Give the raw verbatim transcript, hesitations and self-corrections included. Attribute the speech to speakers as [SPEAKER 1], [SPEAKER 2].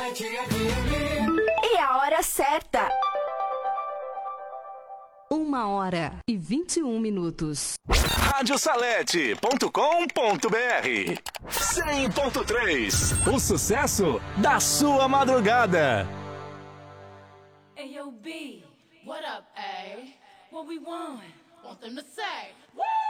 [SPEAKER 1] E a hora certa.
[SPEAKER 2] Uma hora e vinte e um minutos.
[SPEAKER 3] rádio salete ponto com ponto br cem ponto três. O sucesso da sua madrugada.
[SPEAKER 4] Hey yo B, what up A? What we want? Want them to say, woo!